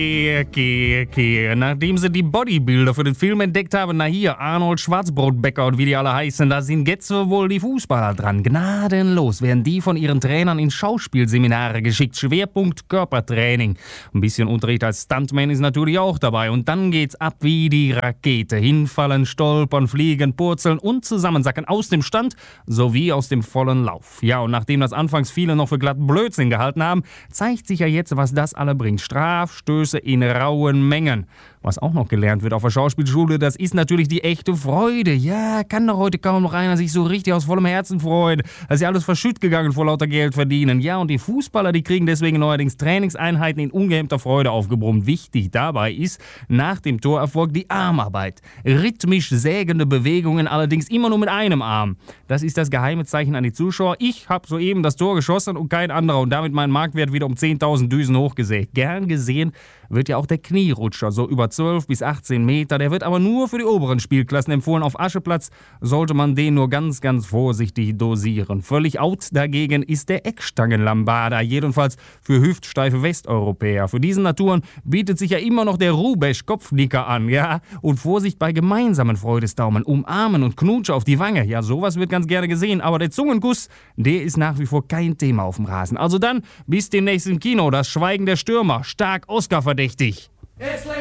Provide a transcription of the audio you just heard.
Okay. Nachdem sie die Bodybuilder für den Film entdeckt haben, na hier, Arnold Schwarzbrotbecker und wie die alle heißen, da sind jetzt wohl die Fußballer dran. Gnadenlos werden die von ihren Trainern in Schauspielseminare geschickt. Schwerpunkt Körpertraining. Ein bisschen Unterricht als Stuntman ist natürlich auch dabei. Und dann geht's ab wie die Rakete. Hinfallen, stolpern, fliegen, purzeln und zusammensacken aus dem Stand sowie aus dem vollen Lauf. Ja, und nachdem das anfangs viele noch für glatten Blödsinn gehalten haben, zeigt sich ja jetzt, was das alle bringt. Strafstöße in rauen Mengen. Was auch noch gelernt wird auf der Schauspielschule, das ist natürlich die echte Freude. Ja, kann doch heute kaum noch einer sich so richtig aus vollem Herzen freuen. Das ist ja alles verschütt gegangen vor lauter Geld verdienen. Ja, und die Fußballer, die kriegen deswegen neuerdings Trainingseinheiten in ungehemmter Freude aufgebrummt. Wichtig dabei ist nach dem Torerfolg die Armarbeit. Rhythmisch sägende Bewegungen, allerdings immer nur mit einem Arm. Das ist das geheime Zeichen an die Zuschauer. Ich habe soeben das Tor geschossen und kein anderer und damit meinen Marktwert wieder um 10.000 Düsen hochgesägt. Gern gesehen wird ja auch der Knierutscher, so über 12 bis 18 Meter. Der wird aber nur für die oberen Spielklassen empfohlen. Auf Ascheplatz sollte man den nur ganz, ganz vorsichtig dosieren. Völlig out dagegen ist der Eckstangenlambada, jedenfalls für hüftsteife Westeuropäer. Für diesen Naturen bietet sich ja immer noch der Rubesch-Kopfnicker an, ja. Und Vorsicht bei gemeinsamen Freudesdaumen, umarmen und Knutsche auf die Wange. Ja, sowas wird ganz gerne gesehen, aber der Zungenkuss, der ist nach wie vor kein Thema auf dem Rasen. Also dann, bis demnächst im Kino, das Schweigen der Stürmer, stark Oscar verdächtig.